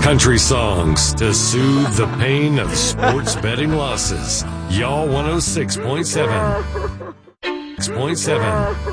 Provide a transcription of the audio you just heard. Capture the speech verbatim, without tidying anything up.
Country songs to soothe the pain of sports betting losses. Y'all one oh six point seven. six point seven.